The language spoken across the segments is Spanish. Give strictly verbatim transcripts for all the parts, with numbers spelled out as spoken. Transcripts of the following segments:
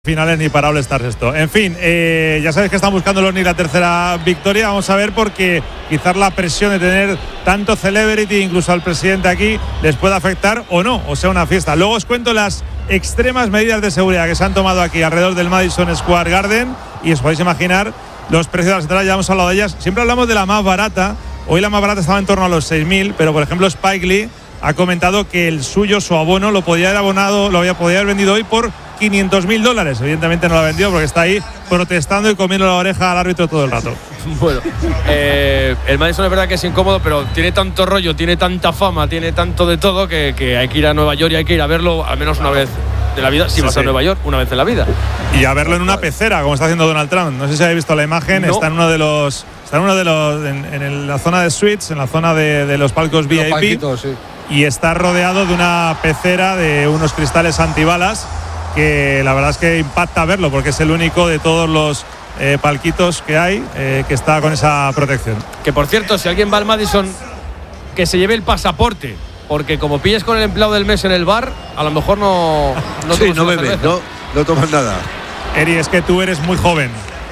Finales ni para All Stars esto. En fin, eh, ya sabéis que están buscando los ni la tercera victoria. Vamos a ver porque quizás la presión de tener tanto celebrity, incluso al presidente aquí, les pueda afectar o no, o sea una fiesta. Luego os cuento las extremas medidas de seguridad que se han tomado aquí alrededor del Madison Square Garden y os podéis imaginar los precios de las entradas. Ya hemos hablado de ellas. Siempre hablamos de la más barata. Hoy la más barata estaba en torno a los seis mil, pero por ejemplo Spike Lee ha comentado que el suyo, su abono, lo podía haber abonado, lo había podía haber vendido hoy por quinientos mil dólares. Evidentemente no lo ha vendido porque está ahí protestando y comiendo la oreja al árbitro todo el rato. Bueno, eh, el Madison es verdad que es incómodo, pero tiene tanto rollo, tiene tanta fama, tiene tanto de todo que, que hay que ir a Nueva York y hay que ir a verlo al menos una vez de la vida. Si sí, vas sí. a Nueva York, una vez en la vida. Y a verlo en una pecera, como está haciendo Donald Trump. No sé si habéis visto la imagen. No. Está en uno de los, está en uno de los, en, en la zona de suites, en la zona de, de los palcos V I P. Los palquitos, sí. Y está rodeado de una pecera de unos cristales antibalas que la verdad es que impacta verlo porque es el único de todos los eh, palquitos que hay eh, que está con esa protección. Que por cierto, si alguien va al Madison, que se lleve el pasaporte, porque como pilles con el empleado del mes en el bar, a lo mejor no no, sí, no bebes, no, no tomas nada. Eri, es que tú eres muy joven.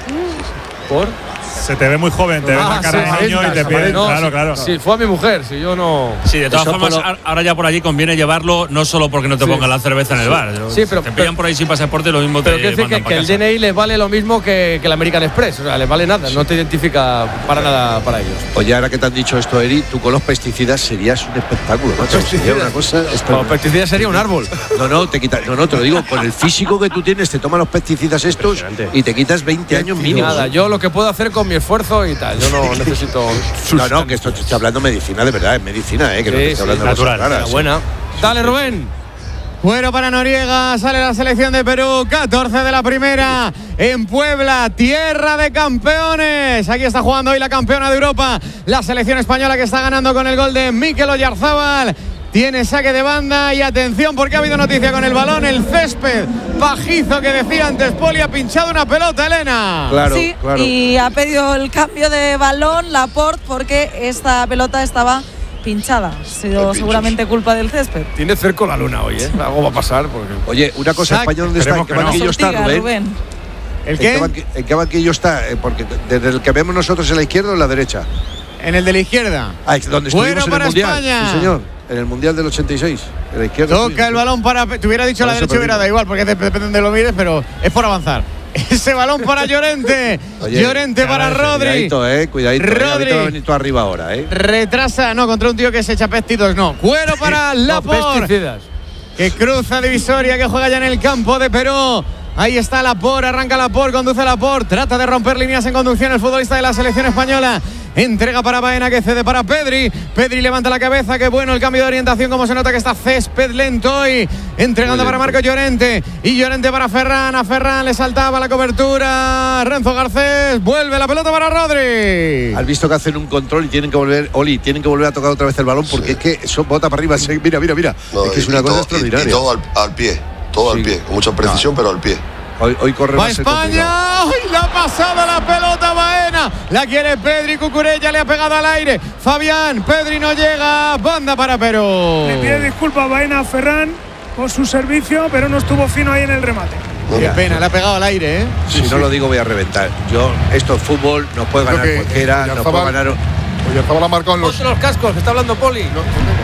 ¿Por? Se te ve muy joven, te ah, ves la cara sí, de niño y te piden. No, claro, sí, claro. Sí, fue a mi mujer, si yo no. Sí, de todas Eso formas, lo... ahora ya por allí conviene llevarlo, no solo porque no te sí. pongan la cerveza en el bar. Sí, pero. Te pillan por ahí sin pasaporte, lo mismo pero te quiero decir que, que el D N I les vale lo mismo que, que el American Express, o sea, les vale nada, sí. no te identifica para nada para ellos. Oye, ahora que te han dicho esto, Eri, tú con los pesticidas serías un espectáculo, macho. Sería una cosa. Con los pesticidas sería un árbol. No, no, te quita, no, no, te lo digo, con el físico que tú tienes, te toman los pesticidas estos y te quitas veinte años mínimo. Nada, yo lo que puedo hacer con mi esfuerzo y tal, yo no necesito. No, no, que esto te estoy hablando de medicina, de verdad, es medicina, eh, que sí, no te estoy sí, hablando natural, de cosas raras. Buena. Dale, Rubén. Bueno, para Noriega, sale la selección de Perú, catorce de la primera, en Puebla, tierra de campeones. Aquí está jugando hoy la campeona de Europa, la selección española que está ganando con el gol de Mikel Oyarzábal. Tiene saque de banda y atención porque ha habido noticia con el balón, el césped pajizo que decía antes Poli, ha pinchado una pelota, Elena. Claro, sí, claro. Y ha pedido el cambio de balón Laporte porque esta pelota estaba pinchada. Ha sido seguramente culpa del césped. Tiene cerco la luna hoy, ¿eh? Algo va a pasar. Porque... Oye, una cosa, España, ¿dónde está? ¿En qué banquillo está, Rubén? Rubén? ¿El qué? ¿En qué, banquillo, ¿En qué banquillo está? Porque desde el que vemos nosotros en la izquierda o en la derecha. En el de la izquierda. Ah, donde estuvimos bueno en para el Mundial. España. Sí, señor. En el Mundial del ochenta y seis. En la izquierda. Toca sí, el sí. balón para. Te hubiera dicho para la derecha, hubiera da igual, porque depende de donde lo mires, pero es por avanzar. Ese balón para Llorente. Oye, Llorente para Rodri. Cuidadito, eh. Cuidadito. Rodri. Eh, va a venir tú arriba ahora, eh. Retrasa, no, contra un tío que se echa pestitos, no. Cuero para Laporte. Que cruza divisoria, que juega ya en el campo de Perú. Ahí está Laporte, arranca Laporte, conduce Laporte, trata de romper líneas en conducción el futbolista de la selección española. Entrega para Baena, que cede para Pedri. Pedri levanta la cabeza, qué bueno el cambio de orientación, como se nota que está césped lento y entregando para Marco Llorente. Y Llorente para Ferran, a Ferran le saltaba la cobertura. Renzo Garcés, vuelve la pelota para Rodri. Has visto que hacen un control y tienen que volver, Oli, tienen que volver a tocar otra vez el balón porque sí. es que eso bota para arriba. Mira, mira, mira. No, es que es una cosa todo, extraordinaria. Y, y todo al, al pie, todo sí. al pie, con mucha precisión, no. pero al pie. Hoy, hoy corre va España. ¡Ay, la pasada la pelota Baena! La quiere Pedri, Cucurella le ha pegado al aire. Fabián, Pedri no llega. Banda para Perú. Le pide disculpas Baena a Ferran por su servicio, pero no estuvo fino ahí en el remate. Qué pena, le ha pegado al aire, ¿eh? Si sí, no sí. lo digo voy a reventar. Yo, esto es fútbol, nos puede ganar que, cualquiera, nos puede ganar. Oye, estaba la marca en los. Ponte los cascos, que está hablando Poli. No,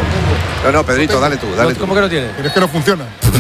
no, no Pedrito, no dale tú, dale tú. ¿Cómo que no tiene? Pero es que no funciona.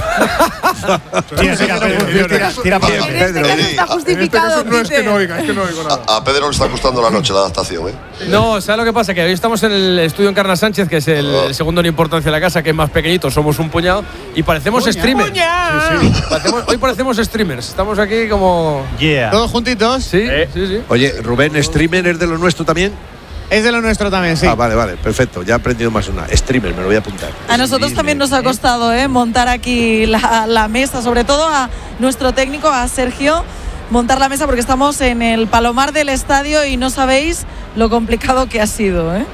Tira, tira, tira, tira para Pedro. Está justificado. No es que no oiga, es que no oigo nada. A, a Pedro le está costando la noche la adaptación, ¿eh? No, ¿sabes lo que pasa? Que hoy estamos en el estudio Encarna Sánchez, que es el, el segundo en importancia de la casa, que es más pequeñito, somos un puñado y parecemos Puña. streamers. Sí, sí. Parecemos, hoy parecemos streamers. Estamos aquí como. Yeah. ¿Todos juntitos? Sí, eh. sí, sí. Oye, Rubén, ¿streamer es de lo nuestro también? Es de lo nuestro también, sí. Ah, vale, vale, perfecto. Ya he aprendido más una. Streamer, me lo voy a apuntar. A nosotros también nos ha costado ¿eh? montar aquí la, la mesa, sobre todo a nuestro técnico, a Sergio, montar la mesa porque estamos en el palomar del estadio y no sabéis lo complicado que ha sido, ¿eh?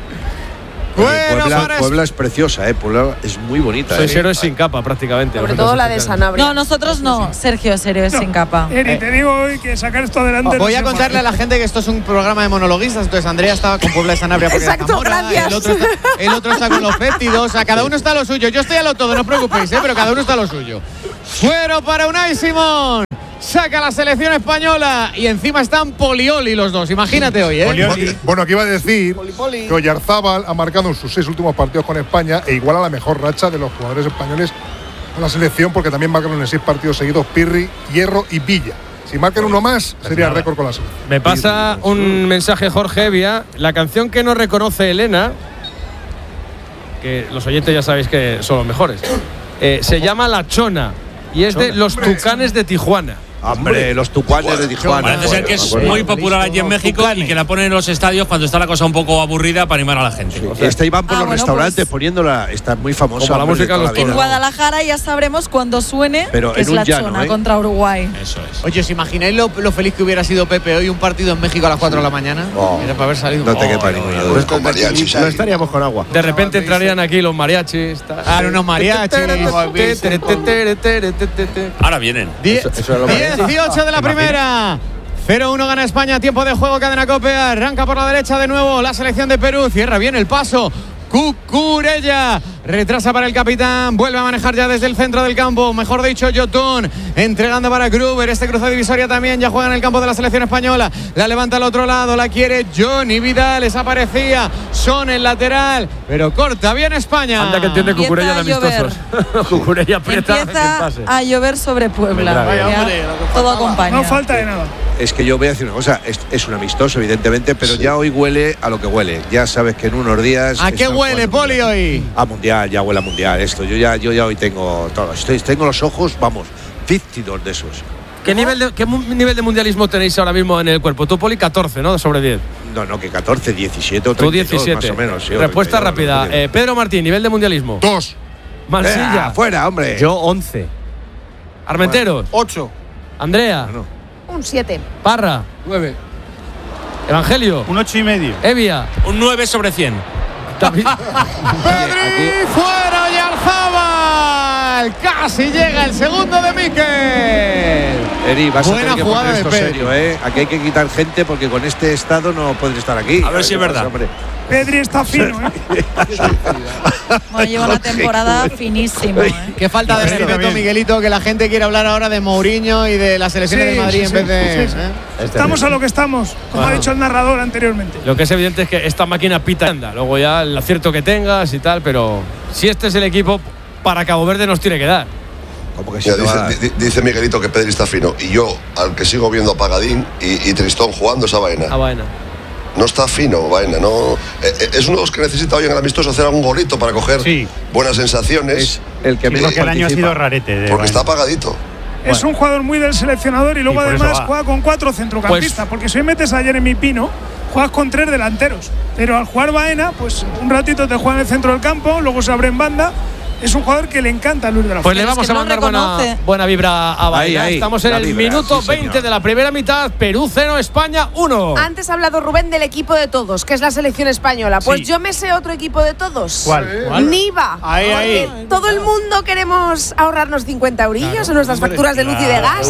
Bueno, Puebla, Puebla es preciosa, ¿eh? Puebla es muy bonita. Sois ¿eh? héroes sin capa prácticamente. Sobre todo la de Sanabria. No, nosotros no. Sergio es héroes no. sin capa. Eri, eh. te digo hoy que sacar esto adelante. Voy a contarle a la gente que esto es un programa de monologuistas. Entonces Andrea estaba con Puebla de Sanabria porque Exacto, Zamora, gracias. El otro, está, el otro está con los fétidos. O sea, cada uno está a lo suyo. Yo estoy a lo todo, no os preocupéis, ¿eh? Pero cada uno está a lo suyo. Fuero para Unai Simón. Saca la selección española y encima están Polioli los dos. Imagínate hoy, ¿eh? Polioli. Bueno, aquí iba a decir Poli, Poli. que Oyarzábal ha marcado en sus seis últimos partidos con España e iguala la mejor racha de los jugadores españoles con la selección, porque también marcaron en seis partidos seguidos Pirri, Hierro y Villa. Si marcan uno más, sería récord con la selección. Me pasa un mensaje Jorge Evia. La canción que no reconoce Elena, que los oyentes ya sabéis que son los mejores, eh, se llama La Chona y es de Los Tucanes de Tijuana. Hombre, los Tucanes de Tijuana. Parece ser que es muy popular allí en México y que la ponen en los estadios cuando está la cosa un poco aburrida para animar a la gente. Sí, esta iban por ah, los bueno, restaurantes pues, poniéndola. Está muy famosa. Como la música los en Guadalajara ya sabremos cuando suene, pero que es La llano, Chona, ¿eh? Contra Uruguay. Eso es. Oye, ¿os imagináis lo, lo feliz que hubiera sido Pepe hoy un partido en México a las cuatro de la mañana? Oh, Era para haber salido. No te quepa ninguna duda. Con mariachis. No estaríamos con agua. De repente entrarían aquí los mariachis. Ah, unos mariachis. Ahora vienen. dieciocho de la primera. cero uno gana España. Tiempo de juego, cadena COPE. Arranca por la derecha de nuevo la selección de Perú. Cierra bien el paso Cucurella. Retrasa para el capitán. Vuelve a manejar ya desde el centro del campo. Mejor dicho, Yotun. Entregando para Gruber. Este cruce divisoria también. Ya juega en el campo de la selección española. La levanta al otro lado. La quiere Johnny Vidal. Desaparecía. Son el lateral. Pero corta bien España. Anda que entiende Cucurella de amistosos. Cucurella aprieta. Empieza a llover sobre Puebla. Vaya, hombre, todo acompaña. No falta de nada. Es que yo voy a decir una cosa, es, es un amistoso, evidentemente, pero sí, ya hoy huele a lo que huele. Ya sabes que en unos días. ¿A qué huele, Poli, hoy? A mundial, ya huele a mundial esto. Yo ya, yo ya hoy tengo todo. Estoy, tengo los ojos, vamos, cincuenta y dos de esos. ¿Qué nivel de, ¿Qué nivel de mundialismo tenéis ahora mismo en el cuerpo? Tú, Poli, catorce, ¿no? Sobre diez. No, no, que catorce, diecisiete o treinta. Tú diecisiete. Más o menos, sí, Respuesta treinta y dos, rápida. Eh, Pedro Martín, nivel de mundialismo. Dos. Mansilla. Eh, fuera, hombre. Yo once. Armenteros. Ocho. Andrea. No. Un siete. Parra. Nueve. Evangelio. Un ocho y medio. Evia. Un nueve sobre cien. Pedri fuera y Arzabal. Casi llega el segundo de Mikel. Eri, vas Buena a tener que jugada poner esto de Pedri. serio, ¿eh? Aquí hay que quitar gente porque con este estado no puedes estar aquí. A ver si es verdad. Hombre. Pedri está fino, ¿eh? Bueno, lleva una temporada finísima, ¿eh? Qué falta de respeto, Miguelito, que la gente quiere hablar ahora de Mourinho y de la selección Sí, de Madrid sí, en sí, vez de. sí, sí. ¿eh? Estamos a lo que estamos, como Ajá. ha dicho el narrador anteriormente. Lo que es evidente es que esta máquina pita y anda. Luego ya el acierto que tengas y tal, pero si este es el equipo, para Cabo Verde nos tiene que dar. Como que si Mira, no va a- dice, di- dice Miguelito que Pedri está fino. Y yo, al que sigo viendo a Pagadín y, y Tristón jugando esa vaina. Ah, vaina. No está fino, vaina. No, eh, eh, es uno de los que necesita hoy en el amistoso hacer algún golito para coger Sí. buenas sensaciones. es el que Sí, menos Porque el año ha participa. sido rarete. De Porque está Baena. apagadito. Es un jugador muy del seleccionador y luego Y por eso además va. juega con cuatro centrocampistas. Pues- porque si hoy metes a Jeremy Pino, juegas con tres delanteros. Pero al jugar Baena, pues un ratito te juega en el centro del campo, luego se abre en banda. Es un jugador que le encanta a Luis de la Pues Fuente. le Pero vamos es que a no mandar buena, reconoce. buena vibra a Baena. Ahí, ahí, Estamos en la el vibra, minuto sí, veinte señor. de la primera mitad. Perú cero, España uno. Antes ha hablado Rubén del equipo de todos, que es la selección española. Pues Sí. yo me sé otro equipo de todos. ¿Cuál? ¿Cuál? Niva. Ahí, ahí. Porque todo el mundo queremos ahorrarnos cincuenta eurillos en nuestras facturas de luz y de gas.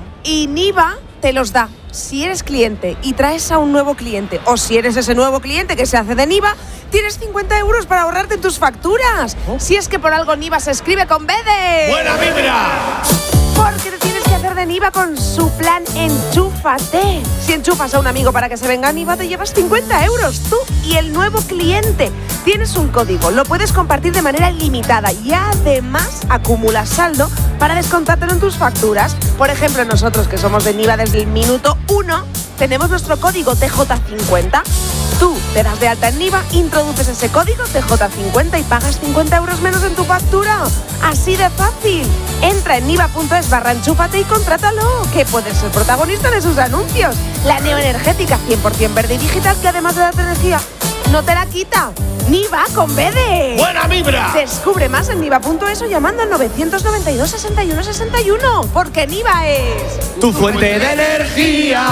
Y Niva te los da si eres cliente y traes a un nuevo cliente, o si eres ese nuevo cliente que se hace de Niva, tienes cincuenta euros para ahorrarte en tus facturas. Si es que por algo Niva se escribe con B de… ¡Buena vibra! Porque te tienes que hacer de Niva con su plan Enchúfate. Si enchufas a un amigo para que se venga a Niva, te llevas cincuenta euros, tú y el nuevo cliente. Tienes un código, lo puedes compartir de manera ilimitada y además acumulas saldo para descontártelo en tus facturas. Por ejemplo, nosotros que somos de Niva desde el minuto uno, tenemos nuestro código T J cincuenta. Tú te das de alta en Niva, introduces ese código T J cincuenta y pagas cincuenta euros menos en tu factura. Así de fácil. Entra en niva.es barra enchúfate y contrátalo, que puedes ser protagonista de sus anuncios. La neoenergética cien por ciento verde y digital, que además de darte energía, no te la quita. Niva con B de… ¡Buena vibra! Descubre más en niva.es o llamando al novecientos noventa y dos, sesenta y uno sesenta y uno, porque Niva es… Tu fuente de energía.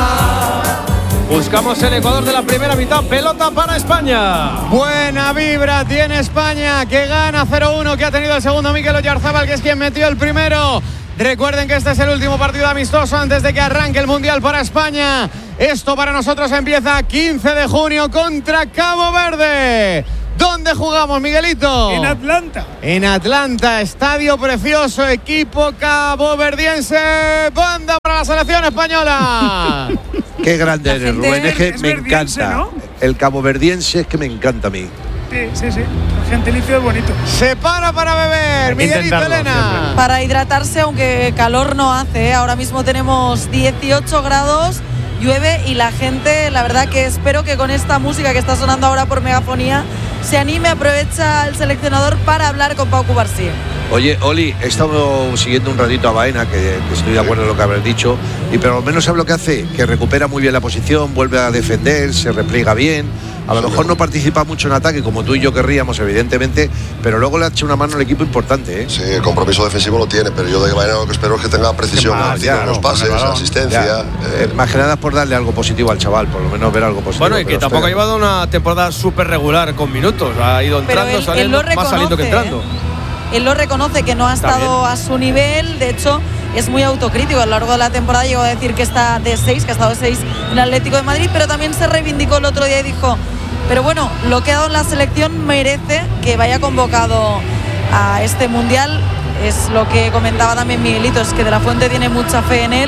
Buscamos el Ecuador de la primera mitad. Pelota para España. Buena vibra tiene España, que gana cero uno, que ha tenido el segundo Mikel Oyarzábal, que es quien metió el primero. Recuerden que este es el último partido amistoso antes de que arranque el Mundial para España. Esto para nosotros empieza quince de junio contra Cabo Verde. ¿Dónde jugamos, Miguelito? En Atlanta. En Atlanta, estadio precioso, equipo caboverdiense, banda para la selección española. Qué grande eres, Rubén, es que es me verdiense, encanta. ¿no? El caboverdiense es que me encanta a mí. Sí, sí, sí. El gentilicio es bonito. Se para para beber, Miguelito, Elena. Para hidratarse, aunque calor no hace, ¿eh? Ahora mismo tenemos dieciocho grados, llueve y la gente, la verdad que espero que con esta música que está sonando ahora por megafonía se anime, aprovecha el seleccionador para hablar con Pau Cubarsí. Oye, Oli, he estado siguiendo un ratito a Baena, que, que estoy de acuerdo en lo que habrás dicho, y pero al menos sabe lo que hace, que recupera muy bien la posición, vuelve a defender, se repliega bien. A lo mejor no participa mucho en ataque, como tú y yo querríamos, evidentemente, pero luego le ha hecho una mano al equipo importante, ¿eh? Sí, el compromiso defensivo lo tiene, pero yo de Baena lo que espero es que tenga precisión Más, ya, en los no, pases, asistencia. Eh, más que nada por darle algo positivo al chaval, por lo menos ver algo positivo. Bueno, y que tampoco ha llevado una temporada súper regular con minutos, ha ido entrando, Pero él, saliendo, él lo más saliendo que reconoce, entrando. ¿eh? Él lo reconoce, que no ha Está estado bien. a su nivel, de hecho es muy autocrítico. A lo largo de la temporada llegó a decir que está de seis, que ha estado de seis en Atlético de Madrid, pero también se reivindicó el otro día y dijo, pero bueno, lo que ha dado en la selección merece que vaya convocado a este Mundial. Es lo que comentaba también Miguelito, es que De la Fuente tiene mucha fe en él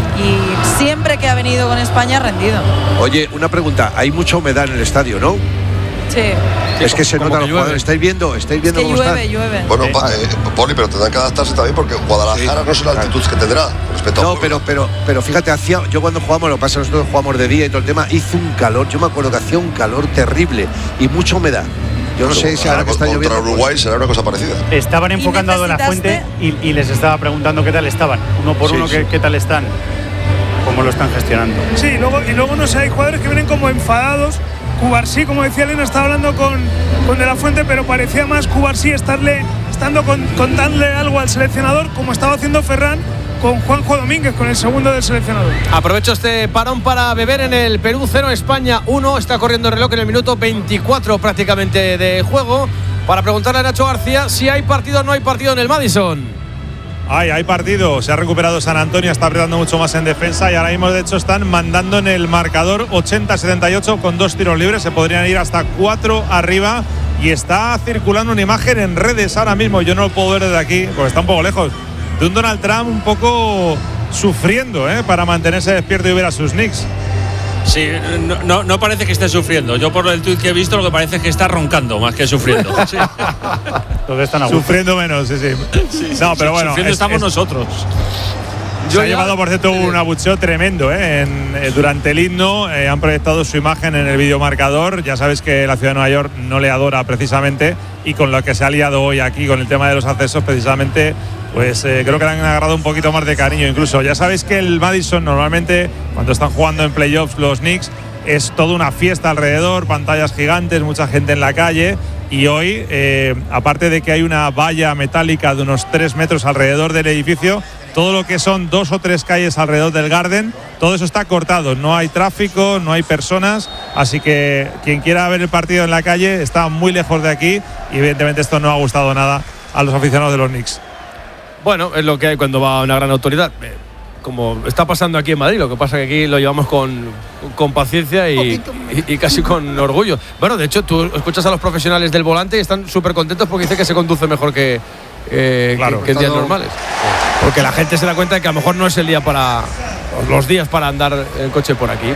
y siempre que ha venido con España ha rendido. Oye, una pregunta, hay mucha humedad en el estadio, ¿no? Sí. Es que se como nota que los llueve. jugadores. ¿Estáis viendo? ¿Estáis viendo Es que cómo llueve, están? llueve. Bueno, pa- eh, Poli, pero tendrán que adaptarse también porque Guadalajara Sí, no sé la claro. altitud que tendrá respecto a No, Puebla. pero, pero, pero fíjate, hacía, yo cuando jugamos, lo que pasa es que nosotros jugamos de día y todo el tema, hizo un calor, yo me acuerdo que hacía un calor terrible y mucha humedad. Yo no sé si ahora que está contra lloviendo. Uruguay será una cosa parecida. Estaban enfocando a De la Fuente y, y les estaba preguntando qué tal estaban, uno por Sí, uno, sí. Qué, qué tal están, cómo lo están gestionando. Sí, y luego, y luego no sé, hay jugadores que vienen como enfadados. Cubarsí, como decía Elena, estaba hablando con, con De la Fuente, pero parecía más Cubarsí estarle, estando con, contándole algo al seleccionador, como estaba haciendo Ferran con Juanjo Domínguez, con el segundo del seleccionador. Aprovecho este parón para beber en el Perú cero, España uno. Está corriendo el reloj en el minuto veinticuatro prácticamente de juego. Para preguntarle a Nacho García si hay partido o no hay partido en el Madison. Hay, hay partido, se ha recuperado San Antonio, está apretando mucho más en defensa y ahora mismo de hecho están mandando en el marcador ochenta setenta y ocho con dos tiros libres, se podrían ir hasta cuatro arriba y está circulando una imagen en redes ahora mismo, yo no lo puedo ver desde aquí porque está un poco lejos, de un Donald Trump un poco sufriendo ¿eh? para mantenerse despierto y ver a sus Knicks. Sí, no, no, no parece que esté sufriendo. Yo por el tuit que he visto lo que parece es que está roncando más que sufriendo. Sí. Están sufriendo menos, sí, sí. Sí, no, sí, pero bueno. sufriendo es, estamos es, nosotros. Se Yo ha ya- llevado, por cierto, un abucheo tremendo ¿eh? En, eh, durante el himno. Eh, han proyectado su imagen en el videomarcador. Ya sabes que la ciudad de Nueva York no le adora precisamente. Y con lo que se ha liado hoy aquí con el tema de los accesos, precisamente, pues eh, creo que le han agarrado un poquito más de cariño. Incluso ya sabéis que el Madison, normalmente, cuando están jugando en playoffs los Knicks, es toda una fiesta alrededor, pantallas gigantes, mucha gente en la calle. Y hoy, eh, aparte de que hay una valla metálica de unos tres metros alrededor del edificio, todo lo que son dos o tres calles alrededor del Garden, todo eso está cortado. No hay tráfico, no hay personas. Así que quien quiera ver el partido en la calle está muy lejos de aquí. Y evidentemente esto no ha gustado nada a los aficionados de los Knicks. Bueno, es lo que hay cuando va una gran autoridad. Eh, Como está pasando aquí en Madrid, lo que pasa que aquí lo llevamos con, con paciencia y, y, y casi con orgullo. Bueno, de hecho, tú escuchas a los profesionales del volante y están súper contentos porque dicen que se conduce mejor que, eh, Claro, que, que en días todo- normales. Porque la gente se da cuenta de que a lo mejor no es el día para los días para andar en coche por aquí.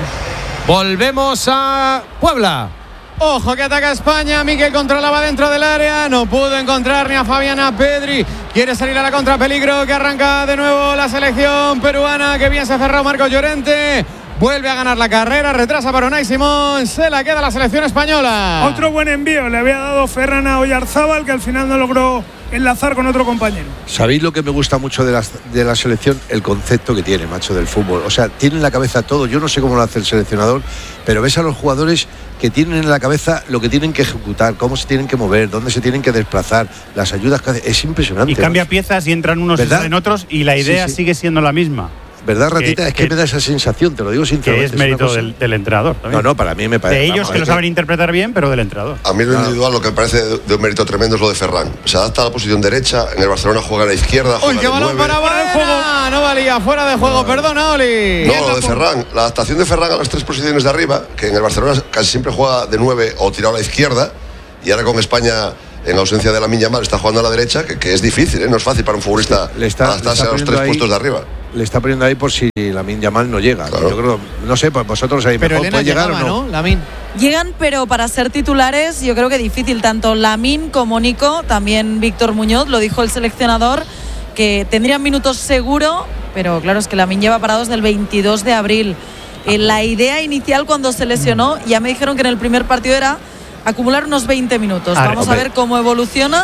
Volvemos a Puebla. Ojo que ataca España, Miquel controlaba dentro del área, no pudo encontrar ni a Fabiana Pedri, quiere salir a la contra, peligro que arranca de nuevo la selección peruana, que bien se ha cerrado Marcos Llorente, vuelve a ganar la carrera, retrasa para Unai Simón, se la queda la selección española. Otro buen envío le había dado Ferran a Oyarzábal, que al final no logró enlazar con otro compañero. ¿Sabéis lo que me gusta mucho de la, de la selección? El concepto que tiene, macho, del fútbol. O sea, tiene en la cabeza todo. Yo no sé cómo lo hace el seleccionador, pero ves a los jugadores que tienen en la cabeza lo que tienen que ejecutar, cómo se tienen que mover, dónde se tienen que desplazar, las ayudas que hace. Es impresionante. Y cambia macho. piezas y entran unos ¿Verdad? en otros y la idea Sí, sí. sigue siendo la misma. ¿Verdad, Ratita? que- es que, que- me da esa sensación, te lo digo Que sinceramente. es una mérito cosa- del, del entrenador también. No, no, para mí me parece. De ellos vamos, que hay lo saben interpretar bien, pero del entrenador. A mí lo individual lo que me parece de, de un mérito tremendo es lo de Ferran. Se adapta a la posición derecha, en el Barcelona juega a la izquierda, Uy, juega qué de balón nueve. para Baena, no valía, fuera de juego, perdona Oli. No, lo de Ferran, la adaptación de Ferran a las tres posiciones de arriba, que en el Barcelona casi siempre juega de nueve o tirado a la izquierda, y ahora con España en ausencia de Lamine Yamal está jugando a la derecha, que, que es difícil, ¿eh? No es fácil para un futbolista le está, adaptarse le está a los tres ahí, puestos de arriba. Le está poniendo ahí por si Lamine Yamal no llega. Claro. Yo creo, no sé, pues vosotros ahí pero mejor Elena puede llegar llegaba, o no. ¿no? Lamine. Llegan, pero para ser titulares yo creo que difícil, tanto Lamine como Nico, también Víctor Muñoz, lo dijo el seleccionador, que tendrían minutos seguro, pero claro, es que Lamine lleva parado desde el veintidós de abril. Eh, la idea inicial cuando se lesionó, ya me dijeron que en el primer partido era acumular unos veinte minutos. Ah, Vamos hombre. a ver cómo evoluciona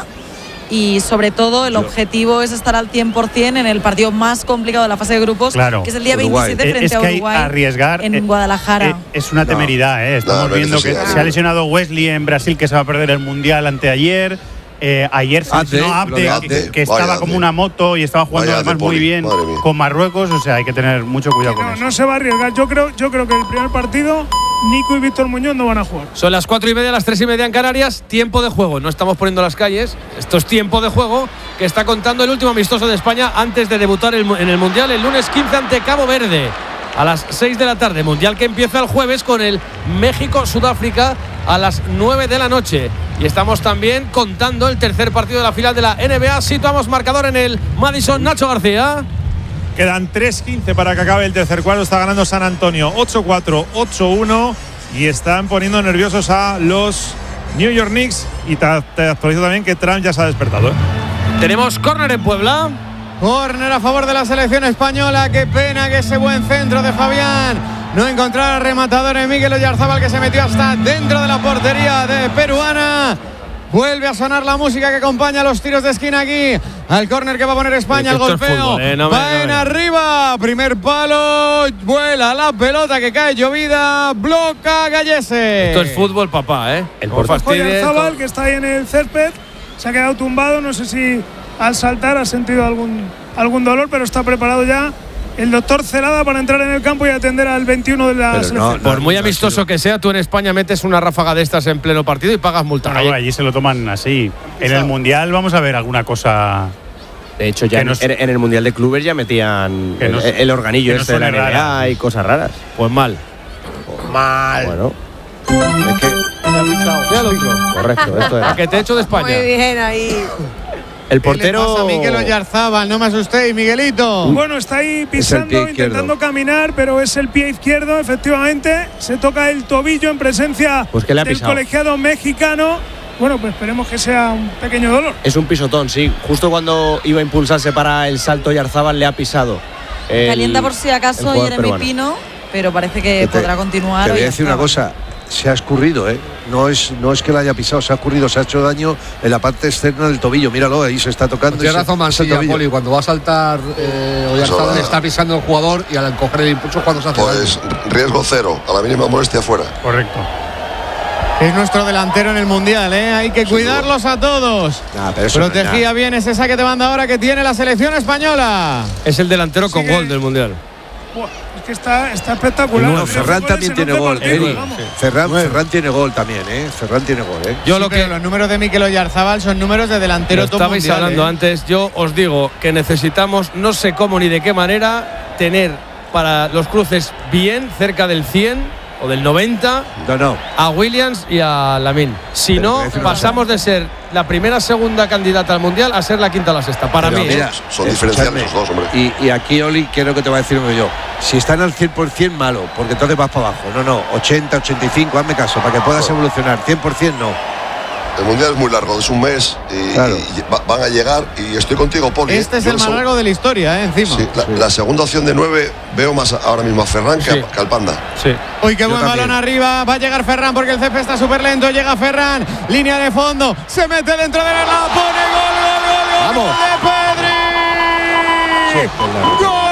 y sobre todo el objetivo es estar al cien por cien en el partido más complicado de la fase de grupos, Claro. que es el día Uruguay. veintisiete frente es a que Uruguay arriesgar en eh, Guadalajara. Eh, es una temeridad, ¿eh? Estamos No, no hay viendo que necesidad. se ha lesionado Wesley en Brasil, que se va a perder el Mundial anteayer. Eh, ayer se Abde, lesionó lo de Abde, que, Abde. que Vaya estaba Abde. como una moto y estaba jugando Vaya además Abde, muy Poli. bien Madre mía. con Marruecos. O sea, hay que tener mucho cuidado con No, eso. no se va a arriesgar. Yo creo, yo creo que el primer partido Nico y Víctor Muñoz no van a jugar. Son las cuatro y media, las tres y media en Canarias. Tiempo de juego. No estamos poniendo las calles. Esto es tiempo de juego que está contando el último amistoso de España antes de debutar el- en el Mundial el lunes quince ante Cabo Verde. A las seis de la tarde. Mundial que empieza el jueves con el México-Sudáfrica a las nueve de la noche. Y estamos también contando el tercer partido de la final de la N B A. Situamos marcador en el Madison. Nacho García. Quedan tres quince para que acabe el tercer cuarto. Está ganando San Antonio ocho cuatro, ocho uno. Y están poniendo nerviosos a los New York Knicks. Y te, te actualizo también que Trump ya se ha despertado, ¿eh? Tenemos córner en Puebla. Córner a favor de la selección española. Qué pena que ese buen centro de Fabián no encontrara rematador en Miguel Oyarzábal, que se metió hasta dentro de la portería de peruana. Vuelve a sonar la música que acompaña los tiros de esquina aquí. Al córner que va a poner España, el Esto es golpeo. fútbol, eh, no me- va no en me- arriba. Primer palo. Vuela la pelota que cae llovida. Bloca Gallese. Esto es fútbol, papá, ¿eh? El No fastidies. Oyarzábal, que está ahí en el césped, se ha quedado tumbado. No sé si al saltar ha sentido algún, algún dolor, pero está preparado ya el doctor Celada para entrar en el campo y atender al veintiuno de la Pero selección. no, por muy amistoso que sea, tú en España metes una ráfaga de estas en pleno partido y pagas multa. Bueno, allí se lo toman así. En el Mundial vamos a ver alguna cosa. De hecho, ya Que en, nos- en- en el Mundial de Clubes ya metían Que el, no- el organillo que no este de la suene N B A rara. y cosas raras. Pues mal. Mal. Bueno, Es que Ya lo digo. correcto, esto era. Que te echo de España. Muy bien ahí. El ¿Qué le portero. pasa a Miguel Oyarzábal? No me asustéis, Miguelito. Bueno, está ahí pisando, pie izquierdo. intentando caminar, pero es el pie izquierdo, efectivamente. Se toca el tobillo en presencia Pues que le ha del pisado. colegiado mexicano. Bueno, pues esperemos que sea un pequeño dolor. Es un pisotón, sí. Justo cuando iba a impulsarse para el salto, Oyarzábal le ha pisado. El- Calienta por si el acaso jugador Jeremy peruano. Pino, pero parece que Que te- podrá continuar. Te voy a Oyarzábal. decir una cosa. Se ha escurrido, ¿eh? No es, no es que la haya pisado, se ha escurrido, se ha hecho daño en la parte externa del tobillo. Míralo, ahí se está tocando. Tiene ese- razón ese Mansilla, tobillo. Poli. Cuando va a saltar eh, Oyarzabal le está pisando el jugador y al coger el impulso es cuando se hace Pues riesgo cero, a la mínima molestia fuera. Correcto. Es nuestro delantero en el Mundial, ¿eh? Hay que cuidarlos a todos. Nah, pero eso no es Protegía bien ese saque de banda ahora que tiene la selección española. Es el delantero con Sigue. gol del Mundial. Buah, es que está, está espectacular. Bueno, Pero Ferran fútbol también es en tiene once gol. partidos, Eri. vamos. Ferran, Ferran tiene gol también, ¿eh? Ferran tiene gol, ¿eh? Yo Sí, lo pero que los números de Mikel Oyarzábal son números de delantero lo top estabais mundial, hablando ¿eh? antes, yo os digo que necesitamos, no sé cómo ni de qué manera, tener para los cruces bien cerca del cien o del noventa No, no. a Williams y a Lamine. Si Pero te no, voy a decir una pasamos de ser la primera segunda candidata al Mundial a ser la quinta o la sexta. Para Pero mí, mira, ¿eh? Son escuchadme, diferenciales los dos, hombre. Y, y aquí, Oli, ¿qué es lo que te va a decir uno yo? Si están al cien por cien, malo, porque entonces vas para abajo. No, no, ochenta, ochenta y cinco, hazme caso, para que puedas evolucionar. cien por cien no. El mundial es muy largo, es un mes y, Claro. y va- van a llegar. Y estoy contigo, Poli. Este es Yo el no más sé- largo de la historia, ¿eh? Encima. Sí, la, la segunda opción de nueve veo más a- ahora mismo a Ferran que, Sí. a- que al Panda. Sí. Uy, qué Yo buen también. balón arriba. Va a llegar Ferran porque el césped está súper lento. Llega Ferran. Línea de fondo. Se mete dentro de la. Pone gol, gol, gol, gol. Vamos. Gol de Pedri. Sí, pues la- ¡Gol!